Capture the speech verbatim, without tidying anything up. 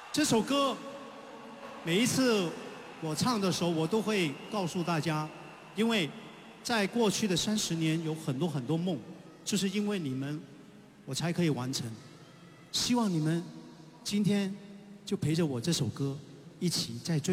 这首歌每一次我唱的时候，我都会告诉大家，因为在过去的三十年有很多很多梦，就是因为你们，我才可以完成。希望你们今天就陪着我这首歌一起在最。